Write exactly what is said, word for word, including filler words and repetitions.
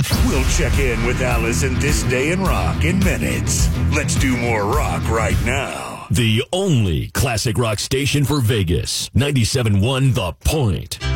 We'll check in with Alice in This Day in Rock in minutes. Let's do more rock right now. The only classic rock station for Vegas. ninety-seven point one The Point.